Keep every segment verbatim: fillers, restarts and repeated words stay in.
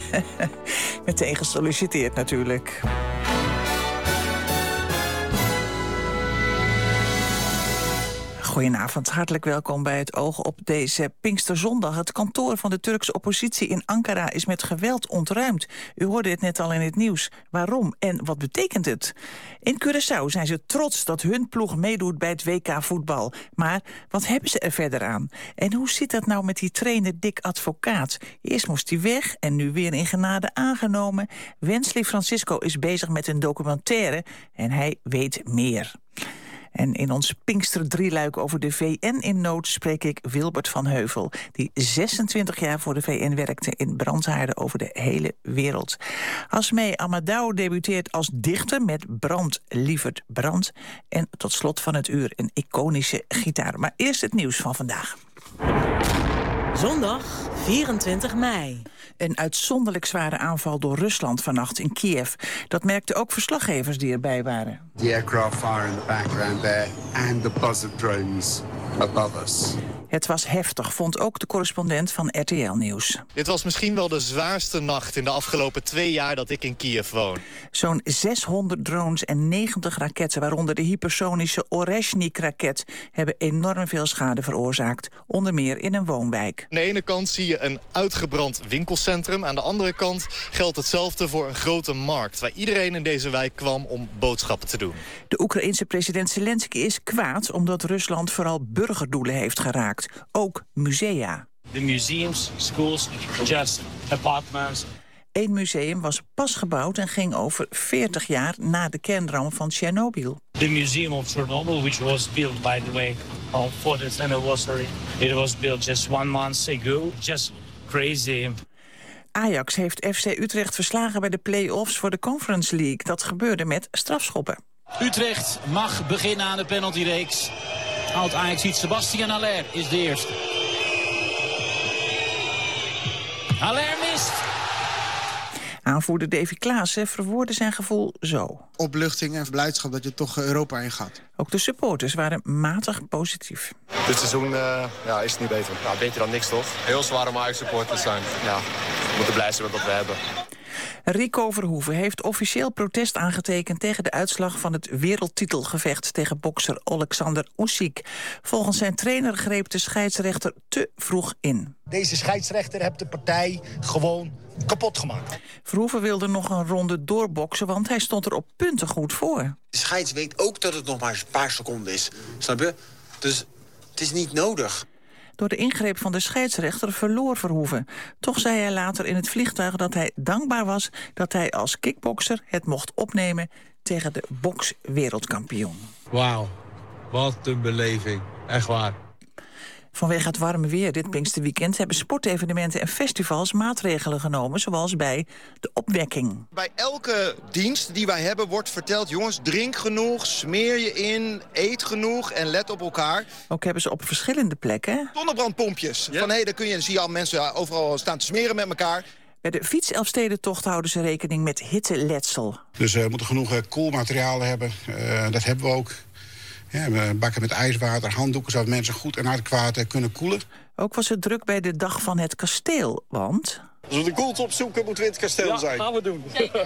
Meteen gesolliciteerd natuurlijk. Goedenavond, hartelijk welkom bij het Oog op deze Pinksterzondag. Het kantoor van de Turkse oppositie in Ankara is met geweld ontruimd. U hoorde het net al in het nieuws. Waarom en wat betekent het? In Curaçao zijn ze trots dat hun ploeg meedoet bij het W K voetbal. Maar wat hebben ze er verder aan? En hoe zit dat nou met die trainer Dick Advocaat? Eerst moest hij weg en nu weer in genade aangenomen. Wesley Francisco is bezig met een documentaire en hij weet meer. En in ons Pinkster-drieluik over de V N in nood spreek ik Wilbert van Heuvel, die zesentwintig jaar voor de V N werkte in brandhaarden over de hele wereld. Asmee Amadou debuteert als dichter met Brand, lieverd brand. En tot slot van het uur een iconische gitaar. Maar eerst het nieuws van vandaag. Zondag vierentwintig mei. Een uitzonderlijk zware aanval door Rusland vannacht in Kiev. Dat merkten ook verslaggevers die erbij waren. The aircraft fire in the background there and the buzzard drones above us. Het was heftig, vond ook de correspondent van R T L Nieuws. Dit was misschien wel de zwaarste nacht in de afgelopen twee jaar dat ik in Kiev woon. Zo'n zeshonderd drones en negentig raketten, waaronder de hypersonische Oreshnik-raket, hebben enorm veel schade veroorzaakt. Onder meer in een woonwijk. Aan de ene kant zie je een uitgebrand winkelcentrum. Aan de andere kant geldt hetzelfde voor een grote markt, waar iedereen in deze wijk kwam om boodschappen te doen. De Oekraïense president Zelensky is kwaad omdat Rusland vooral burgerdoelen heeft geraakt. Ook musea. The museums, schools, just apartments. Eén museum was pas gebouwd en ging over veertig jaar na de kernramp van Tsjernobyl. The Museum of Chernobyl, which was built, by the way, for the anniversary. It was built just one month ago. Just crazy. Ajax heeft F C Utrecht verslagen bij de play-offs voor de Conference League. Dat gebeurde met strafschoppen. Utrecht mag beginnen aan de penaltyreeks. Oud-Ajaxiet Sebastian Haller is de eerste. Haller mist. Aanvoerder Davy Klaassen verwoordde zijn gevoel zo. Opluchting en blijdschap dat je toch Europa in gaat. Ook de supporters waren matig positief. Dit seizoen uh, ja, is het niet beter. Ja, beter dan niks, toch? Heel zwaar om Ajax-supporters zijn. Ja, we moeten blij zijn met wat we hebben. Rico Verhoeven heeft officieel protest aangetekend tegen de uitslag van het wereldtitelgevecht tegen bokser Alexander Usyk. Volgens zijn trainer greep de scheidsrechter te vroeg in. Deze scheidsrechter heeft de partij gewoon kapot gemaakt. Verhoeven wilde nog een ronde doorboksen, want hij stond er op punten goed voor. De scheids weet ook dat het nog maar een paar seconden is. Snap je? Dus het is niet nodig. Door de ingreep van de scheidsrechter verloor Verhoeven. Toch zei hij later in het vliegtuig dat hij dankbaar was dat hij als kickbokser het mocht opnemen tegen de bokswereldkampioen. Wauw, wat een beleving. Echt waar. Vanwege het warme weer dit Pinksterweekend hebben sportevenementen en festivals maatregelen genomen, zoals bij de opwekking. Bij elke dienst die wij hebben wordt verteld, jongens, drink genoeg, smeer je in, eet genoeg en let op elkaar. Ook hebben ze op verschillende plekken zonnebrandpompjes. Ja. Van hé, hey, dan kun je, dan zie je al mensen overal staan te smeren met elkaar. Bij de fietselfstedentocht houden ze rekening met hitteletsel. Dus we uh, moeten genoeg uh, koelmaterialen hebben. Uh, dat hebben we ook. Ja, we bakken met ijswater, handdoeken, zodat mensen goed en adequaat kunnen koelen. Ook was het druk bij de dag van het kasteel, want als we de koelte opzoeken, moeten we in het kasteel ja, zijn. Ja, gaan we doen.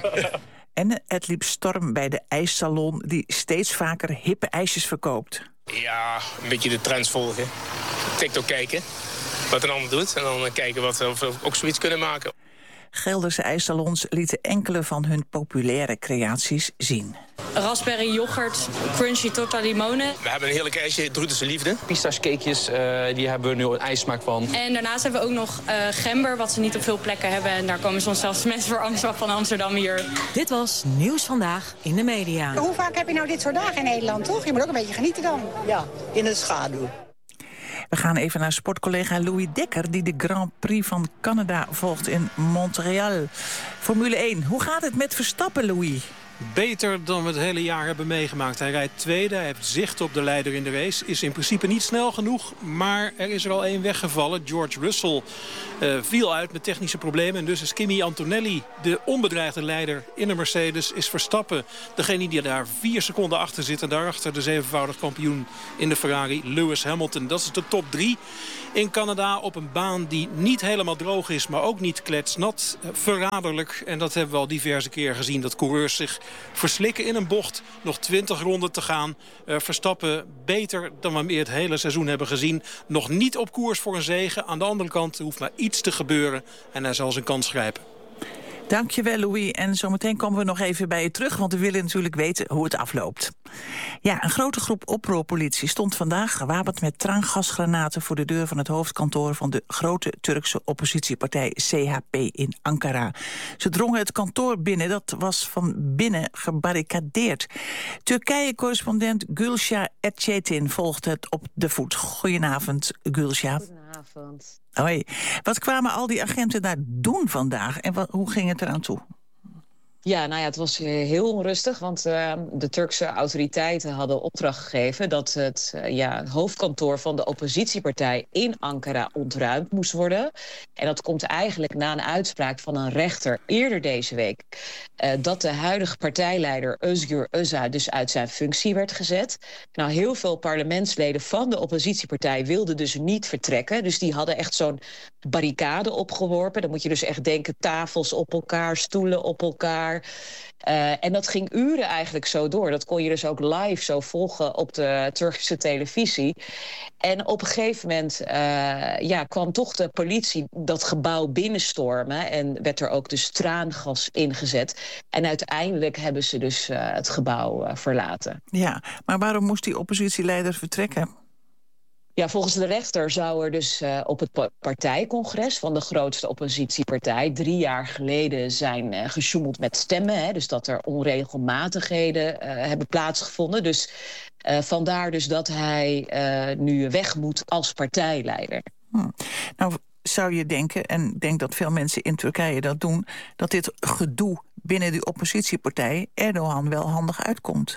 En het liep storm bij de ijssalon, die steeds vaker hippe ijsjes verkoopt. Ja, een beetje de trends volgen. TikTok kijken, wat een ander doet. En dan kijken wat we, of we ook zoiets kunnen maken. Gelderse ijssalons lieten enkele van hun populaire creaties zien. Raspberry yoghurt, crunchy torta limone. We hebben een heerlijk ijsje, Drutherse liefde. Pistachecakejes, uh, die hebben we nu een ijsmaak van. En daarnaast hebben we ook nog uh, gember, wat ze niet op veel plekken hebben. En daar komen soms zelfs mensen voor Amsterdam van Amsterdam hier. Dit was Nieuws Vandaag in de media. Hoe vaak heb je nou dit soort dagen in Nederland, toch? Je moet ook een beetje genieten dan. Ja, in de schaduw. We gaan even naar sportcollega Louis Dekker, die de Grand Prix van Canada volgt in Montreal. Formule één, hoe gaat het met Verstappen, Louis? beter dan we het hele jaar hebben meegemaakt. Hij rijdt tweede, hij heeft zicht op de leider in de race. Is in principe niet snel genoeg, maar er is er al één weggevallen. George Russell uh, viel uit met technische problemen. En dus is Kimi Antonelli, de onbedreigde leider in de Mercedes, is Verstappen degene die daar vier seconden achter zit. En daarachter de zevenvoudig kampioen in de Ferrari, Lewis Hamilton. Dat is de top drie in Canada op een baan die niet helemaal droog is, maar ook niet kletsnat. Verraderlijk. En dat hebben we al diverse keer gezien, dat coureurs zich verslikken in een bocht. Nog twintig ronden te gaan. Uh, Verstappen beter dan we meer het hele seizoen hebben gezien. Nog niet op koers voor een zege. Aan de andere kant hoeft maar iets te gebeuren en hij zal zijn kans grijpen. Dankjewel, Louis. En zometeen komen we nog even bij je terug, want we willen natuurlijk weten hoe het afloopt. Ja, een grote groep oproerpolitie stond vandaag gewapend met traangasgranaten voor de deur van het hoofdkantoor van de grote Turkse oppositiepartij C H P in Ankara. Ze drongen het kantoor binnen, dat was van binnen gebarricadeerd. Turkije-correspondent Gülşah Erçetin volgt het op de voet. Goedenavond, Gülşah. Goedenavond. Hoi. Wat kwamen al die agenten daar doen vandaag en wat, hoe ging het eraan toe? Ja, nou ja, het was heel onrustig, want uh, de Turkse autoriteiten hadden opdracht gegeven dat het uh, ja, hoofdkantoor van de oppositiepartij in Ankara ontruimd moest worden. En dat komt eigenlijk na een uitspraak van een rechter eerder deze week, uh, dat de huidige partijleider Özgür Özel dus uit zijn functie werd gezet. Nou, heel veel parlementsleden van de oppositiepartij wilden dus niet vertrekken. Dus die hadden echt zo'n barricade opgeworpen. Dan moet je dus echt denken, tafels op elkaar, stoelen op elkaar. Uh, en dat ging uren eigenlijk zo door. Dat kon je dus ook live zo volgen op de Turkse televisie. En op een gegeven moment uh, ja, kwam toch de politie dat gebouw binnenstormen. En werd er ook dus traangas ingezet. En uiteindelijk hebben ze dus uh, het gebouw uh, verlaten. Ja, maar waarom moest die oppositieleider vertrekken? Ja, volgens de rechter zou er dus uh, op het partijcongres van de grootste oppositiepartij drie jaar geleden zijn uh, gesjoemeld met stemmen. Hè, dus dat er onregelmatigheden uh, hebben plaatsgevonden. Dus uh, vandaar dus dat hij uh, nu weg moet als partijleider. Hm. Nou zou je denken, en ik denk dat veel mensen in Turkije dat doen, dat dit gedoe binnen die oppositiepartij Erdogan wel handig uitkomt.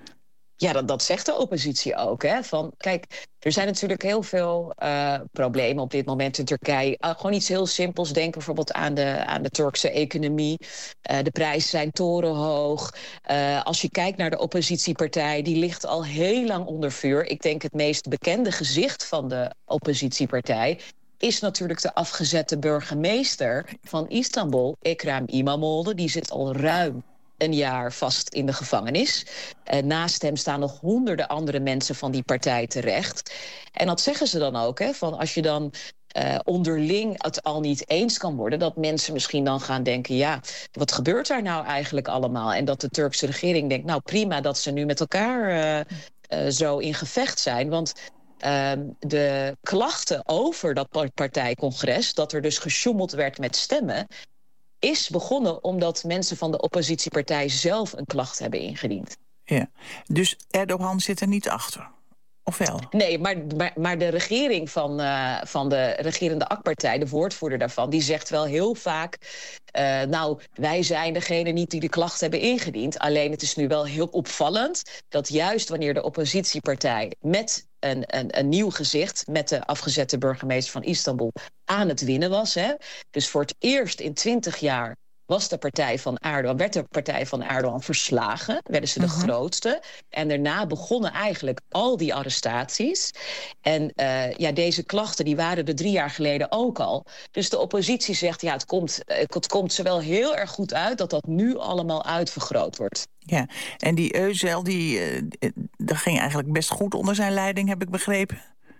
Ja, dat, dat zegt de oppositie ook. Hè? Van, kijk, er zijn natuurlijk heel veel uh, problemen op dit moment in Turkije. Uh, gewoon iets heel simpels. Denk bijvoorbeeld aan de, aan de Turkse economie. Uh, de prijzen zijn torenhoog. Uh, als je kijkt naar de oppositiepartij, die ligt al heel lang onder vuur. Ik denk het meest bekende gezicht van de oppositiepartij is natuurlijk de afgezette burgemeester van Istanbul, Ekrem İmamoğlu. Die zit al ruim een jaar vast in de gevangenis. Uh, naast hem staan nog honderden andere mensen van die partij terecht. En dat zeggen ze dan ook, hè, van als je dan uh, onderling het al niet eens kan worden, dat mensen misschien dan gaan denken, ja, wat gebeurt daar nou eigenlijk allemaal? En dat de Turkse regering denkt, nou prima dat ze nu met elkaar uh, uh, zo in gevecht zijn, want Uh, de klachten over dat partijcongres, dat er dus gesjoemeld werd met stemmen, is begonnen omdat mensen van de oppositiepartij zelf een klacht hebben ingediend. Ja, dus Erdogan zit er niet achter, of wel? Nee, maar, maar, maar de regering van, uh, van de regerende AK-partij, de woordvoerder daarvan, die zegt wel heel vaak, Uh, nou, wij zijn degene niet die de klacht hebben ingediend. Alleen het is nu wel heel opvallend dat juist wanneer de oppositiepartij met een, een, een nieuw gezicht, met de afgezette burgemeester van Istanbul, aan het winnen was. Hè? Dus voor het eerst in twintig jaar was de partij van Erdogan, werd de partij van Erdogan verslagen. Werden ze de uh-huh. grootste. En daarna begonnen eigenlijk al die arrestaties. En uh, ja, deze klachten die waren er drie jaar geleden ook al. Dus de oppositie zegt, ja, het komt, het komt ze wel heel erg goed uit dat dat nu allemaal uitvergroot wordt. Ja, en die Özel, die, uh, dat ging eigenlijk best goed onder zijn leiding, heb ik begrepen.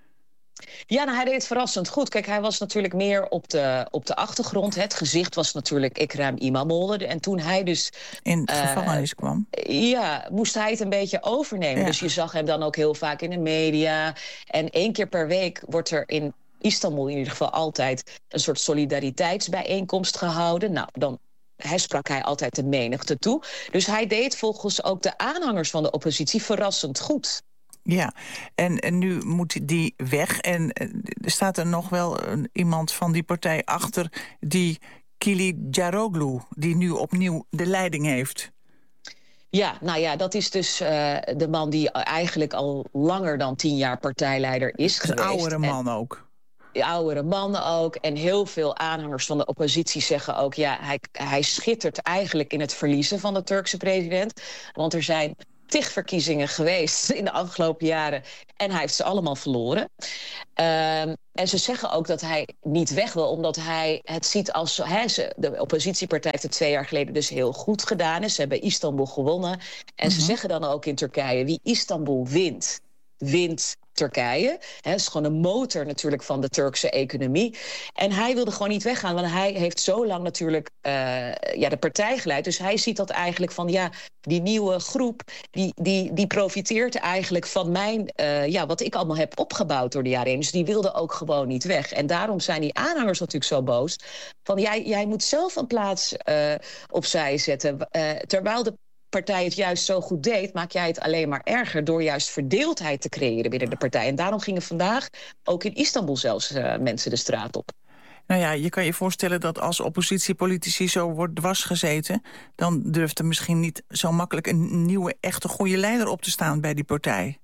Ja, nou, hij deed het verrassend goed. Kijk, hij was natuurlijk meer op de, op de achtergrond. Het gezicht was natuurlijk Ekrem İmamoğlu. En toen hij dus in de uh, gevangenis kwam, ja, moest hij het een beetje overnemen. Ja. Dus je zag hem dan ook heel vaak in de media. En één keer per week wordt er in Istanbul in ieder geval altijd een soort solidariteitsbijeenkomst gehouden. Nou, dan hij sprak hij altijd de menigte toe. Dus hij deed volgens ook de aanhangers van de oppositie verrassend goed. Ja, en, en nu moet die weg. En er staat er nog wel een, iemand van die partij achter, die Kılıçdaroğlu, die nu opnieuw de leiding heeft. Ja, nou ja, dat is dus uh, de man die eigenlijk al langer dan tien jaar partijleider is geweest. Een oudere man en, ook. Oudere mannen ook. En heel veel aanhangers van de oppositie zeggen ook... ja, hij, hij schittert eigenlijk in het verliezen van de Turkse president. Want er zijn tig verkiezingen geweest in de afgelopen jaren... en hij heeft ze allemaal verloren. Um, en ze zeggen ook dat hij niet weg wil... omdat hij het ziet als... Hij, de oppositiepartij heeft het twee jaar geleden dus heel goed gedaan. Ze hebben Istanbul gewonnen. En mm-hmm. ze zeggen dan ook in Turkije... wie Istanbul wint, wint Turkije. Het is gewoon een motor natuurlijk van de Turkse economie. En hij wilde gewoon niet weggaan, want hij heeft zo lang natuurlijk uh, ja, de partij geleid. Dus hij ziet dat eigenlijk van, ja, die nieuwe groep... die, die, die profiteert eigenlijk van mijn, uh, ja, wat ik allemaal heb opgebouwd door de jaren heen. Dus die wilde ook gewoon niet weg. En daarom zijn die aanhangers natuurlijk zo boos. Van, jij, jij moet zelf een plaats uh, opzij zetten. Uh, terwijl de partij het juist zo goed deed, maak jij het alleen maar erger door juist verdeeldheid te creëren binnen de partij. En daarom gingen vandaag ook in Istanbul zelfs uh, mensen de straat op. Nou ja, je kan je voorstellen dat als oppositiepolitici zo wordt dwarsgezeten, dan durft er misschien niet zo makkelijk een nieuwe, echte goede leider op te staan bij die partij.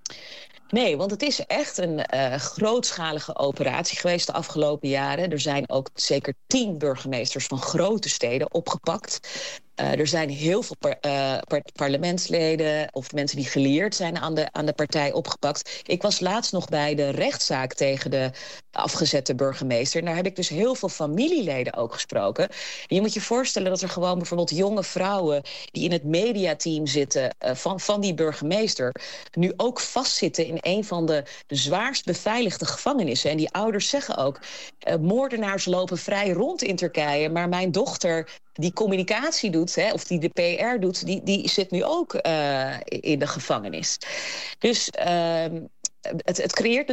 Nee, want het is echt een uh, grootschalige operatie geweest de afgelopen jaren. Er zijn ook zeker tien burgemeesters van grote steden opgepakt. Uh, er zijn heel veel par, uh, par, parlementsleden of mensen die gelieerd zijn aan de, aan de partij opgepakt. Ik was laatst nog bij de rechtszaak tegen de afgezette burgemeester. En daar heb ik dus heel veel familieleden ook gesproken. En je moet je voorstellen dat er gewoon bijvoorbeeld jonge vrouwen die in het mediateam zitten uh, van, van die burgemeester nu ook vastzitten in een van de, de zwaarst beveiligde gevangenissen. En die ouders zeggen ook, uh, moordenaars lopen vrij rond in Turkije, maar mijn dochter die communicatie doet, hè, of die de P R doet, die, die zit nu ook uh, in de gevangenis. Dus uh, het, het creëert